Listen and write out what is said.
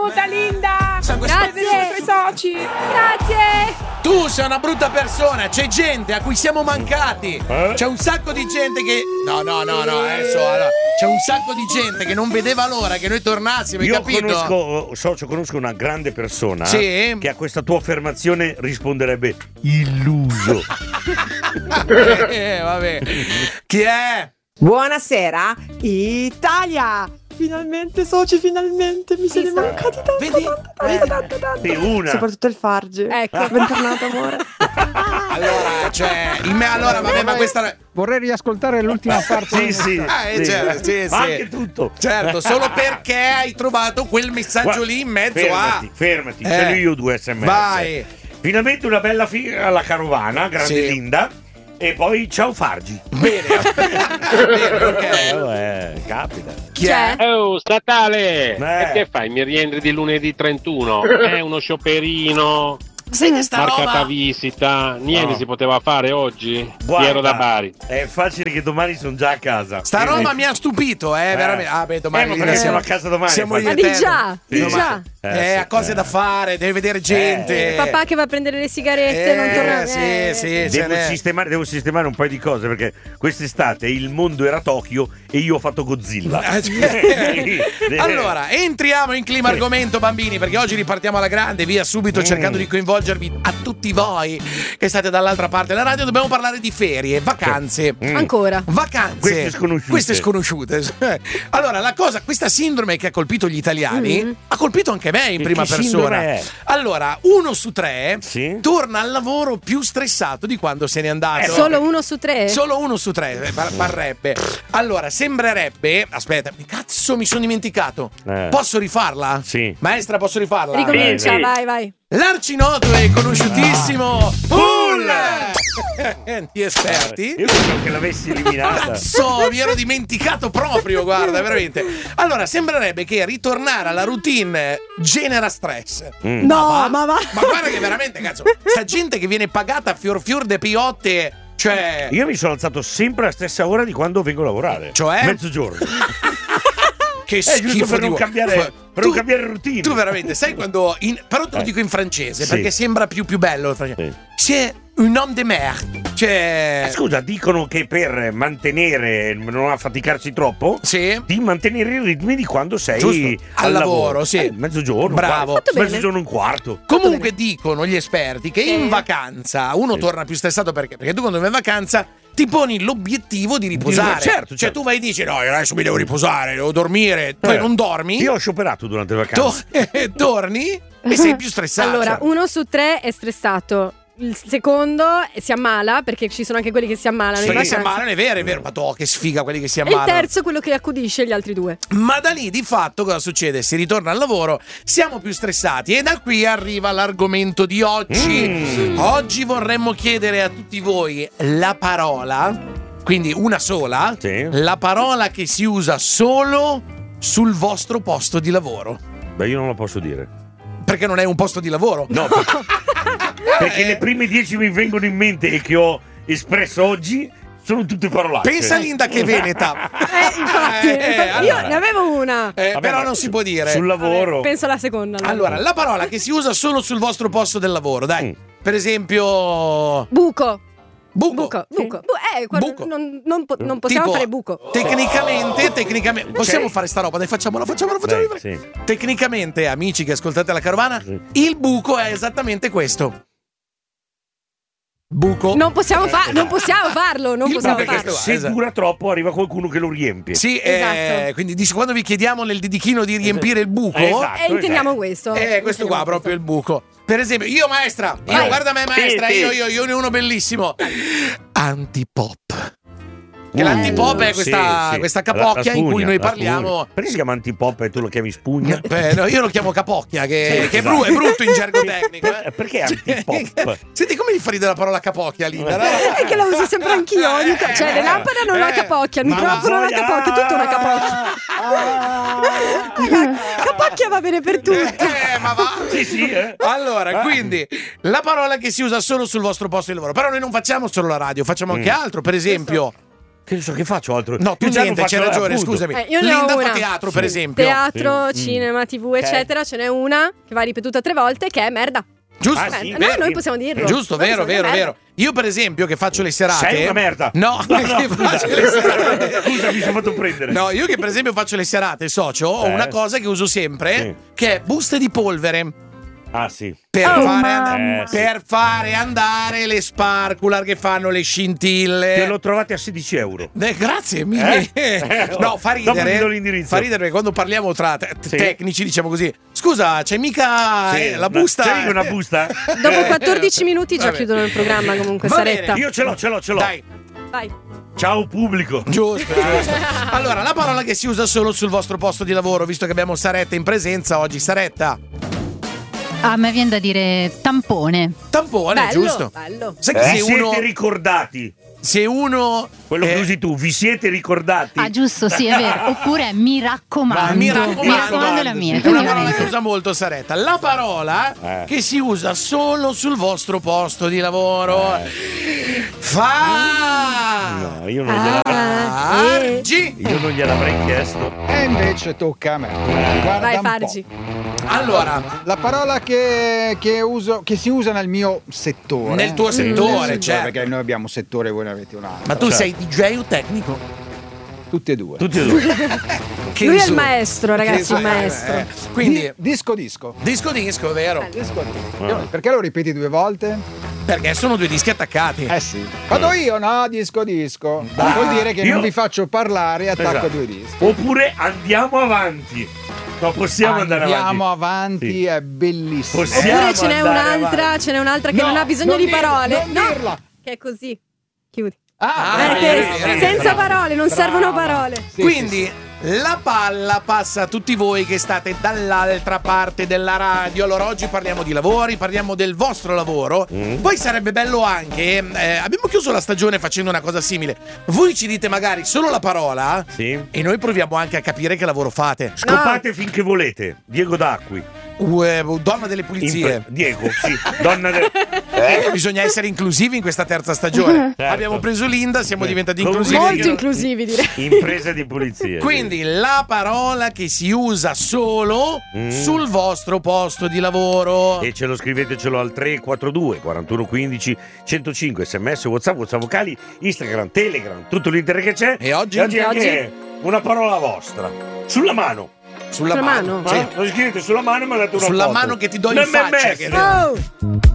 Benvenuta Linda! Grazie! Benvenuti ai soci! Grazie! Tu sei una brutta persona, c'è gente a cui siamo mancati. C'è un sacco di gente che. No, adesso allora. C'è un sacco di gente che non vedeva l'ora che noi tornassimo, hai capito? Conosco una grande persona Sì? che a questa tua affermazione risponderebbe illuso. Vabbè. Chi è? Buonasera, Italia! Finalmente soci, finalmente mi siete mancati tanto. Sì, una. Soprattutto il Farge. Ecco. Bentornato amore. Allora, vabbè, ma questa. Vorrei riascoltare l'ultima parte. Sì. Sì. Anche tutto. Certo, solo perché hai trovato quel messaggio lì in mezzo Fermati, ce l'ho io 2 SMS. Vai. Finalmente una bella figa alla carovana, grande Sì. Linda. E poi ciao Fargi. Bene, ok. Capita. Chi è? Oh, statale! E che fai? Mi rientri di lunedì 31? È uno scioperino. Sai che sta Marcata roba? visita. Niente No. si poteva fare oggi? Guarda, Piero da Bari. È facile che domani sono già a casa. Sta roba mi ha stupito, veramente. Ah, beh, domani ma Linda, perché siamo a casa domani? Siamo io Ma e di te. già, di Domani. già. Ha cose da fare, deve vedere gente. Papà che va a prendere le sigarette, non torna. Sì, Devo sistemare un paio di cose perché quest'estate il mondo era Tokyo e io ho fatto Godzilla. Allora, entriamo in clima argomento, bambini, perché oggi ripartiamo alla grande, via subito, cercando di coinvolgervi a tutti voi che state dall'altra parte della radio. Dobbiamo parlare di ferie, vacanze. Ancora. Vacanze. Queste sconosciute. Allora, questa sindrome che ha colpito gli italiani ha colpito anche me in prima persona. sindrome è? Allora, 1 su 3 Sì? torna al lavoro più stressato di quando se n'è andato. Solo 1 su 3? Solo 1 su 3 parrebbe. Allora, sembrerebbe. Aspetta, cazzo, mi sono dimenticato. Posso rifarla? Sì. Maestra, posso rifarla? Ricomincia, Sì. vai. L'arcinoto e conosciutissimo Pool! Gli esperti. Io credo che l'avessi eliminata. Cazzo, mi ero dimenticato proprio, guarda, veramente. Allora, sembrerebbe che ritornare alla routine genera stress. No, ma va. Ma guarda che veramente, cazzo, sta gente che viene pagata a fior de piotte, cioè. Io mi sono alzato sempre alla stessa ora di quando vengo a lavorare. Cioè? Mezzogiorno. Che giusto schifo per di non uomo. cambiare, per non cambiare routine. Tu veramente, sai quando però te lo dico in francese, Sì. perché sembra più bello il francese. C'est un homme de merde. Cioè, Scusa, dicono che per mantenere, non affaticarsi troppo, sì. di mantenere i ritmi di quando sei Giusto. Al lavoro, sì. Mezzogiorno. Bravo. Fatto bene. Mezzogiorno un quarto. Comunque dicono gli esperti che in vacanza uno torna più stressato perché tu quando vai in vacanza ti poni l'obiettivo di riposare. Certo. Cioè tu vai e dici no, io adesso mi devo riposare, devo dormire, poi non dormi. Io ho scioperato durante le vacanze. Torni e sei più stressato. Allora, 1 su 3 è stressato. Il secondo si ammala, perché ci sono anche quelli che si ammalano. in quelli che si vacanza. ammalano è vero. Ma che sfiga quelli che si E il ammalano. terzo è quello che accudisce gli altri 2. Ma da lì di fatto cosa succede? Si ritorna al lavoro, siamo più stressati e da qui arriva l'argomento di oggi. Oggi vorremmo chiedere a tutti voi la parola, quindi una sola, Sì. la parola che si usa solo sul vostro posto di lavoro. Beh, io non lo posso dire. Perché non è un posto di lavoro? No, perché le prime 10 mi vengono in mente e che ho espresso oggi sono tutte parolacce. Pensa Linda che veneta. Infatti, io allora. ne avevo una. Però non si può dire. Sul lavoro. Penso alla seconda. Allora, la parola che si usa solo sul vostro posto del lavoro, dai. Per esempio... Buco. Buco. Buco. Non possiamo Tipo, fare buco. Tecnicamente possiamo fare sta roba, dai, facciamola. Dai, sì. Tecnicamente, amici che ascoltate la carovana, il buco è esattamente questo. Buco. Non possiamo farlo. Non possiamo buco è farlo. questo. Se Esatto. dura troppo arriva qualcuno che lo riempie. Sì, Esatto. quindi dice quando vi chiediamo nel didichino di riempire il buco, Esatto. E intendiamo questo. questo qua proprio il buco. Per esempio, io maestra, Vai. guarda me maestra, Sì. io ne ho uno bellissimo. Antipop. Che l'antipop è questa capocchia in cui noi parliamo. Perché si chiama antipop e tu lo chiami spugna? No, io lo chiamo capocchia, che è brutto in gergo tecnico. Perché antipop? Senti come mi fa ridere la parola capocchia, Linda? No? È che la uso sempre anch'io. Cioè, le lampade hanno una capocchia, il microfono ha una capocchia, tutto una capocchia. Capocchia va bene per tutti. Ma va. Sì. Allora, quindi la parola che si usa solo sul vostro posto di lavoro. Però noi non facciamo solo la radio, facciamo anche altro. Per esempio, Che so che faccio altro? No, tu già non niente, faccio c'hai ragione, appunto. scusami. Io ne ho Linda una. fa teatro, per esempio. Teatro, cinema, TV, eccetera. Ce n'è una che va ripetuta 3 volte che è merda. Giusto? Ah, sì, No, noi possiamo dirlo. Giusto, Noi vero, possiamo vero, dire vero. Io per esempio che faccio le serate. Sei una merda. No, no, che scusa. faccio le serate. Scusa, mi sono fatto prendere. No, io che per esempio faccio le serate, socio, ho una cosa che uso sempre, che è buste di polvere. Ah, sì. Per, sì. per fare andare le sparcular che fanno le scintille. Che l'ho trovate a 16 euro. Grazie mille. No, fa Dopo ti do ridere. l'indirizzo. Fa ridere perché quando parliamo tra Sì. tecnici, diciamo così. Scusa, c'è mica la busta? C'hai una busta? Dopo 14 minuti già Vabbè. chiudono il programma comunque, Va Saretta. bene, Io ce l'ho. Dai, Vai. Ciao pubblico. giusto. Allora, la parola che si usa solo sul vostro posto di lavoro, visto che abbiamo Saretta in presenza oggi. Saretta. A me viene da dire tampone. Tampone, Bello, giusto. bello. Sai che Vi se uno, siete ricordati? se uno Quello che usi tu, vi siete ricordati? Ah, giusto, sì, è vero. Oppure mi raccomando. mi raccomando, è la mia. è una parola effettivamente. che usa molto Saretta. La parola che si usa solo sul vostro posto di lavoro. No, io non Fargi. Io non gliel'avrei chiesto. E invece tocca a me. Guarda Vai, un po'. Fargi. Allora, La parola che si usa nel mio settore. nel tuo settore, Nel certo. perché noi abbiamo un settore e voi ne avete un altro. Ma tu sei DJ o tecnico? Tutti e due. Tutti e due. Che Lui è il insulto. maestro, ragazzi, il maestro. Quindi, Disco. disco, vero? Disco. Perché lo ripeti 2 volte? Perché sono 2 dischi attaccati. Eh sì. Vado io, no? Disco. Vuol dire che Io- non vi faccio parlare e attacco Esatto. 2 dischi. Oppure andiamo avanti. No, possiamo andare Andiamo avanti. avanti, Sì. è bellissimo. Possiamo Oppure ce n'è andare un'altra che No, non ha bisogno non di parole. non dirla. Che è così. Chiudi. vedi, Senza brava. parole, non servono parole. Sì, Quindi sì, la palla passa a tutti voi che state dall'altra parte della radio. Allora oggi parliamo di lavori, parliamo del vostro lavoro. Poi sarebbe bello anche, abbiamo chiuso la stagione facendo una cosa simile. Voi ci dite magari solo la parola Sì. e noi proviamo anche a capire che lavoro fate. Scopate finché volete. Diego D'Acqui. Donna delle pulizie. Diego, sì. Donna del... Bisogna essere inclusivi in questa terza stagione. Certo. Abbiamo preso Linda, siamo diventati Comunque- inclusivi. Molto inclusivi, direi. Impresa di pulizia. Quindi la parola che si usa solo sul vostro posto di lavoro. E ce lo scrivetecelo al 342 41 15 105 sms, WhatsApp vocali, Instagram, Telegram, tutto l'internet che c'è. E oggi? anche una parola vostra. Sulla mano. Sulla Sulla mano. mano? Sì. Lo scrivete sulla mano e mandate una Sulla foto. mano che ti do in MMS. faccia. Che... Oh!